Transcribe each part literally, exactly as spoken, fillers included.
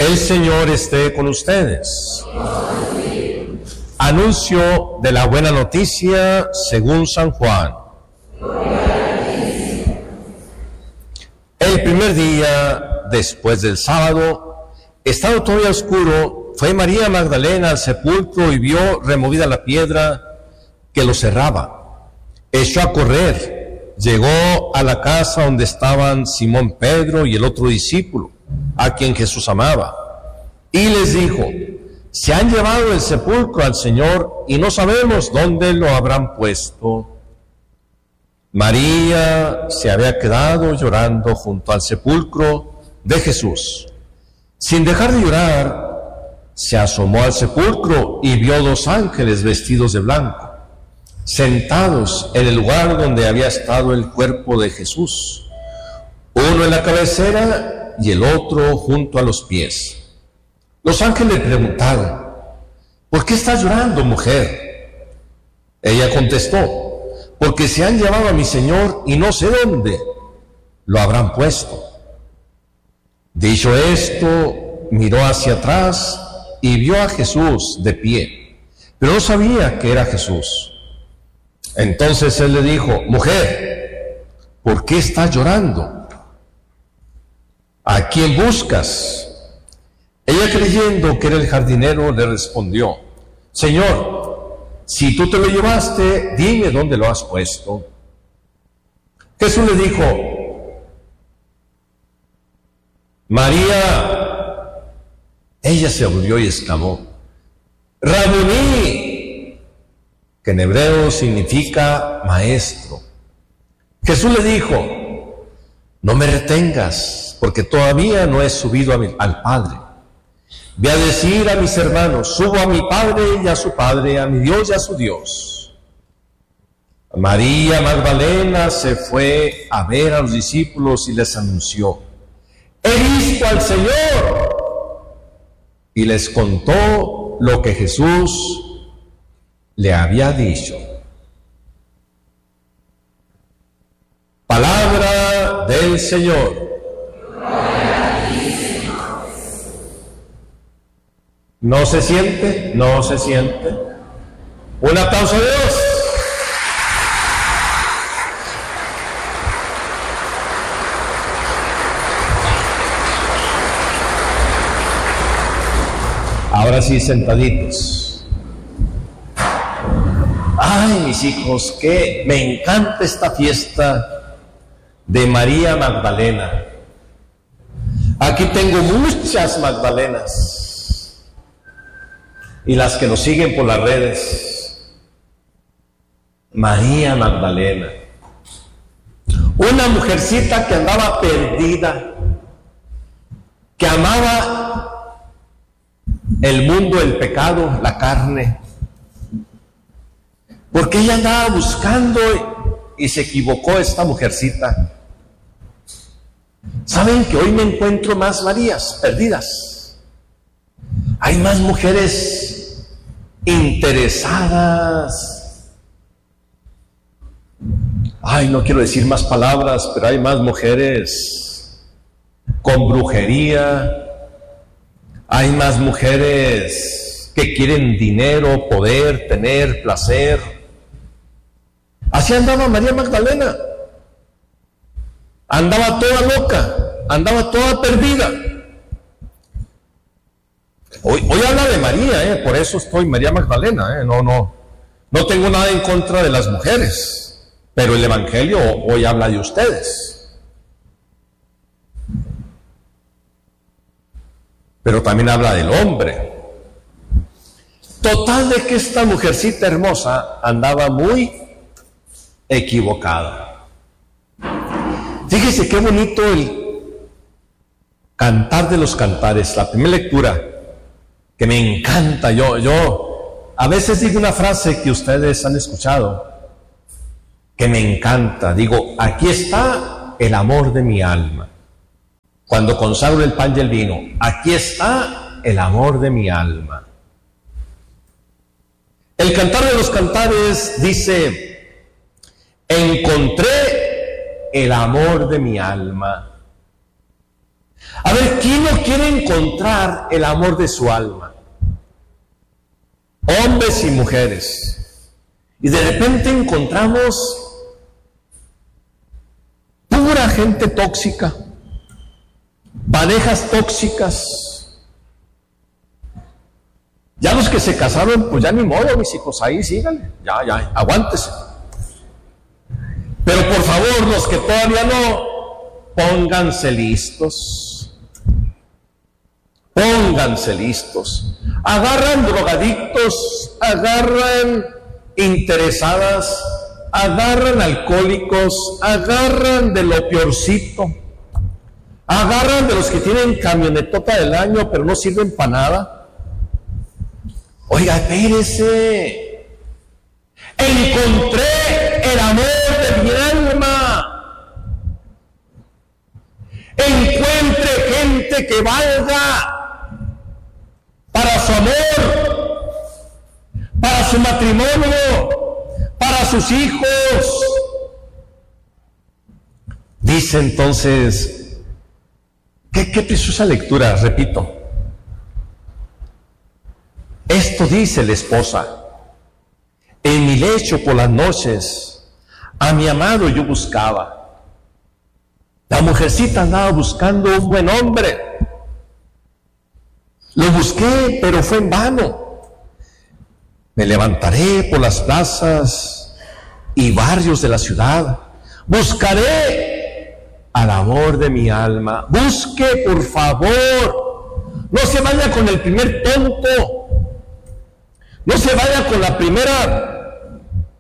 El Señor esté con ustedes. Anuncio de la buena noticia según San Juan. El primer día después del sábado, estando todavía oscuro, fue María Magdalena al sepulcro y vio removida la piedra que lo cerraba. Echó a correr, llegó a la casa donde estaban Simón Pedro y el otro discípulo, a quien Jesús amaba, y les dijo: se han llevado del sepulcro al Señor y no sabemos dónde lo habrán puesto. María se había quedado llorando junto al sepulcro de Jesús. Sin dejar de llorar, se asomó al sepulcro y vio dos ángeles vestidos de blanco, sentados en el lugar donde había estado el cuerpo de Jesús, uno en la cabecera y el otro junto a los pies. Los ángeles le preguntaron: ¿por qué estás llorando, mujer? Ella contestó: porque se han llevado a mi Señor y no sé dónde lo habrán puesto. Dicho esto, miró hacia atrás y vio a Jesús de pie, pero no sabía que era Jesús. Entonces él le dijo: mujer, ¿por qué estás llorando? ¿A quién buscas? Ella, creyendo que era el jardinero, le respondió: Señor, si tú te lo llevaste, dime dónde lo has puesto. Jesús le dijo: María. Ella se volvió y exclamó: Rabuní, que en hebreo significa maestro. Jesús le dijo: no me retengas, porque todavía no he subido a mi, al Padre. Ve a decir a mis hermanos: subo a mi Padre y a su Padre, a mi Dios y a su Dios. María Magdalena se fue a ver a los discípulos y les anunció: he visto al Señor. Y les contó lo que Jesús le había dicho. Palabra del Señor. ¿No se siente? ¿No se siente? Un aplauso a Dios. Ahora sí, sentaditos. Ay, mis hijos, que me encanta esta fiesta de María Magdalena. Aquí tengo muchas Magdalenas, y las que nos siguen por las redes. María Magdalena, una mujercita que andaba perdida, que amaba el mundo, el pecado, la carne, porque ella andaba buscando y se equivocó esta mujercita. ¿Saben que hoy me encuentro más Marías perdidas? Hay más mujeres interesadas. Ay, no quiero decir más palabras, pero hay más mujeres con brujería. Hay más mujeres que quieren dinero, poder, tener, placer. Así andaba María Magdalena. Andaba toda loca, andaba toda perdida. Hoy, hoy habla de María, ¿eh? Por eso estoy María Magdalena, ¿eh? No, no, no tengo nada en contra de las mujeres, pero el Evangelio hoy habla de ustedes. Pero también habla del hombre. Total de que esta mujercita hermosa andaba muy equivocada. Fíjese qué bonito el Cantar de los Cantares, la primera lectura, que me encanta. Yo, yo a veces digo una frase que ustedes han escuchado, que me encanta. Digo: aquí está el amor de mi alma. Cuando consagro el pan y el vino, aquí está el amor de mi alma. El Cantar de los Cantares dice: encontré el amor de mi alma. A ver, ¿quién no quiere encontrar el amor de su alma? Hombres y mujeres. Y de repente encontramos pura gente tóxica, parejas tóxicas. Ya los que se casaron, pues ya ni modo, mis hijos, ahí síganle, ya, ya, aguántese. Pero por favor, los que todavía no, pónganse listos. Pónganse listos. Agarran drogadictos, agarran interesadas, agarran alcohólicos, agarran de lo peorcito, agarran de los que tienen camionetota del año, pero no sirven para nada. Oiga, espérese. Encontré el amor de mi alma. Encuentre gente que valga para su amor, para su matrimonio, para sus hijos. Dice entonces, qué, qué preciosa lectura, repito. Esto dice la esposa: en mi lecho por las noches, a mi amado yo buscaba. La mujercita andaba buscando un buen hombre. Lo busqué, pero fue en vano. Me levantaré por las plazas y barrios de la ciudad. Buscaré al amor de mi alma. Busque, por favor. No se vaya con el primer tonto. No se vaya con la primera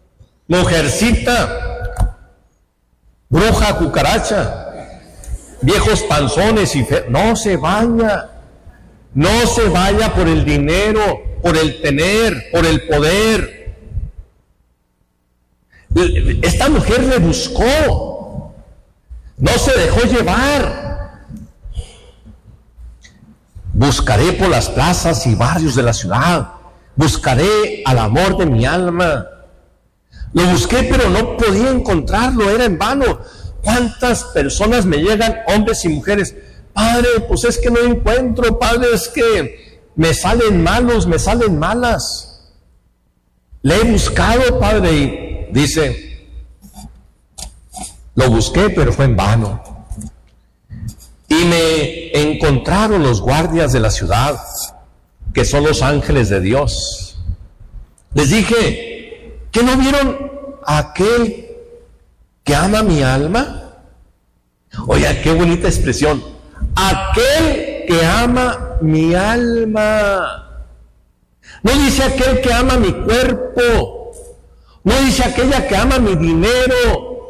mujercita, bruja, cucaracha, viejos panzones y fe... No se vaya. No se vaya por el dinero, por el tener, por el poder. Esta mujer le buscó, no se dejó llevar. Buscaré por las plazas y barrios de la ciudad, buscaré al amor de mi alma. Lo busqué, pero no podía encontrarlo, era en vano. ¿Cuántas personas me llegan, hombres y mujeres? Padre, pues es que no encuentro, padre, es que me salen malos, me salen malas. Le he buscado, padre, y dice, lo busqué, pero fue en vano. Y me encontraron los guardias de la ciudad, que son los ángeles de Dios. Les dije, ¿que no vieron a aquel que ama mi alma? Oiga, qué bonita expresión. Aquel que ama mi alma. No dice aquel que ama mi cuerpo. No dice aquella que ama mi dinero.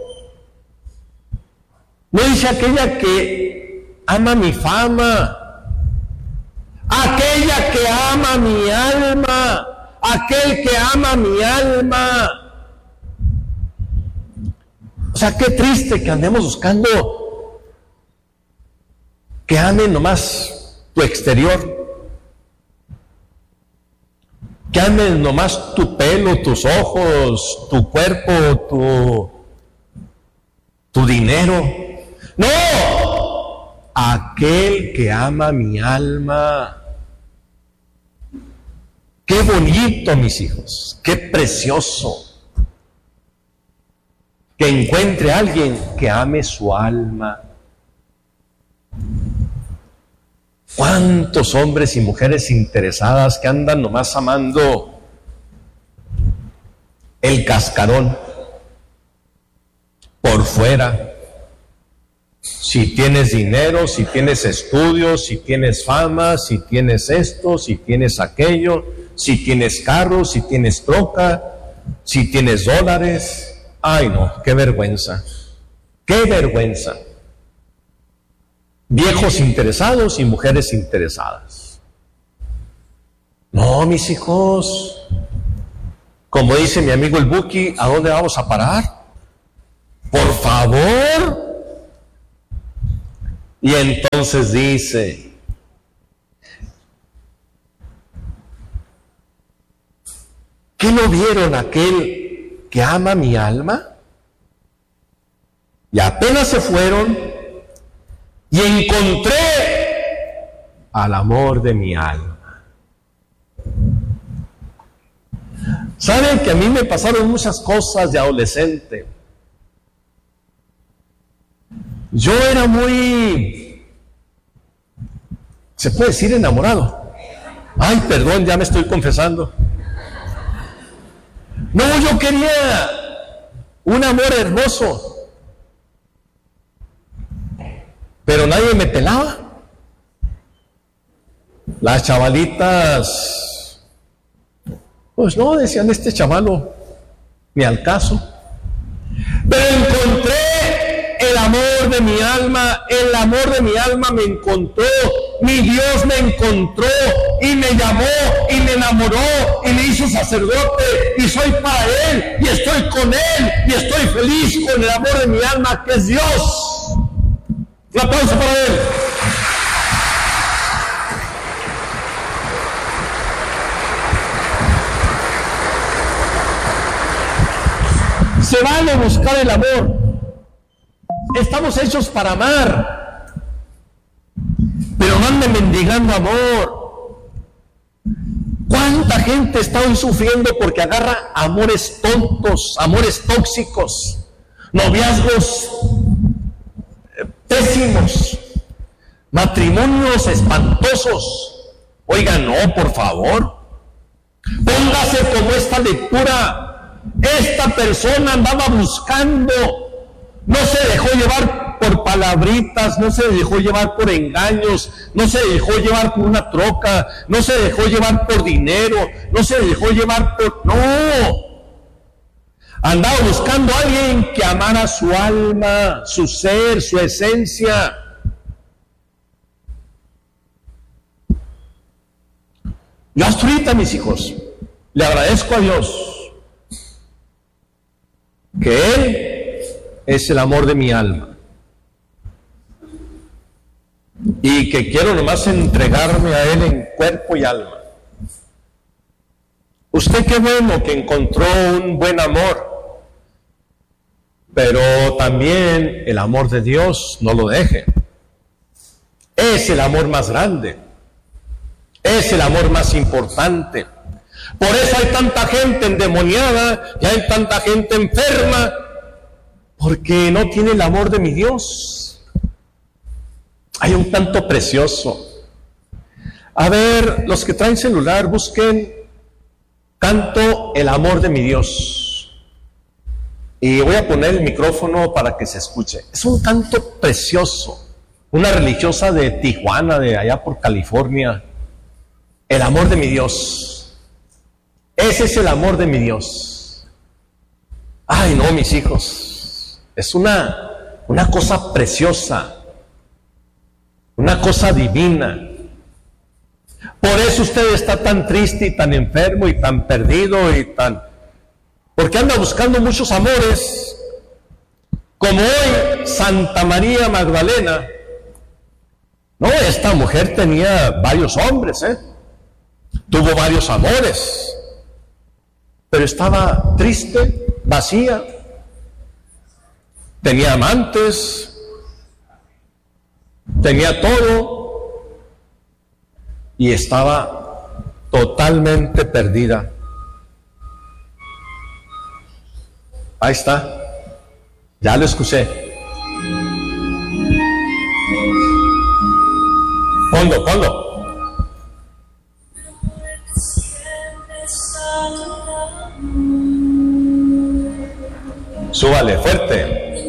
No dice aquella que ama mi fama. Aquella que ama mi alma. Aquel que ama mi alma. O sea, qué triste que andemos buscando que amen nomás tu exterior, que amen nomás tu pelo, tus ojos, tu cuerpo, tu, tu dinero. No, aquel que ama mi alma. Qué bonito, mis hijos, qué precioso que encuentre a alguien que ame su alma. ¿Cuántos hombres y mujeres interesadas que andan nomás amando el cascarón por fuera? Si tienes dinero, si tienes estudios, si tienes fama, si tienes esto, si tienes aquello, si tienes carro, si tienes troca, si tienes dólares. Ay no, qué vergüenza, qué vergüenza. Viejos interesados y mujeres interesadas. No, mis hijos, como dice mi amigo el Buki, ¿a dónde vamos a parar? Por favor. Y entonces dice, ¿qué no vieron aquel que ama mi alma? Y apenas se fueron, y encontré al amor de mi alma. Saben que a mí me pasaron muchas cosas de adolescente. Yo era muy, se puede decir, enamorado. Ay, perdón, ya me estoy confesando. No, yo quería un amor hermoso, pero nadie me pelaba. Las chavalitas, pues no, decían, este chavalo, ni al caso. Pero encontré el amor de mi alma, el amor de mi alma me encontró, mi Dios me encontró y me llamó y me enamoró y me hizo sacerdote y soy para Él y estoy con Él y estoy feliz con el amor de mi alma que es Dios. Un aplauso para Él. Se vale buscar el amor. Estamos hechos para amar, pero no anden mendigando amor. ¿Cuánta gente está hoy sufriendo porque agarra amores tontos, amores tóxicos, noviazgos pésimos, matrimonios espantosos? Oigan, no, por favor, póngase como esta lectura. Esta persona andaba buscando, no se dejó llevar por palabritas, no se dejó llevar por engaños, no se dejó llevar por una troca, no se dejó llevar por dinero, no se dejó llevar por... No, andaba buscando a alguien que amara su alma, su ser, su esencia. Yo hasta ahorita, mis hijos, le agradezco a Dios que Él es el amor de mi alma y que quiero nomás entregarme a Él en cuerpo y alma. Usted qué bueno que encontró un buen amor, pero también el amor de Dios no lo deje. Es el amor más grande, es el amor más importante. Por eso hay tanta gente endemoniada y hay tanta gente enferma, porque no tiene el amor de mi Dios. Hay un canto precioso. A ver, los que traen celular, busquen canto El amor de mi Dios. Y voy a poner el micrófono para que se escuche. Es un canto precioso. Una religiosa de Tijuana, de allá por California. El amor de mi Dios. Ese es el amor de mi Dios. Ay, no, mis hijos. Es una, una cosa preciosa. Una cosa divina. Por eso usted está tan triste y tan enfermo y tan perdido y tan... Porque anda buscando muchos amores. Como hoy, Santa María Magdalena. No, esta mujer tenía varios hombres, ¿eh? Tuvo varios amores. Pero estaba triste, vacía, tenía amantes, tenía todo y estaba totalmente perdida. Ahí está, ya lo escuché. Ponlo, ponlo. Súbale, fuerte.